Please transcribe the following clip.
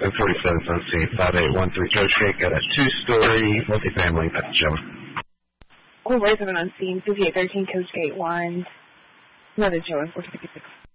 1047 Sunset 5813 Coach Gate. Got a two-story multifamily. That's Joe. 447 on scene, 5813 Coach Gate 1. Another Joe, 456.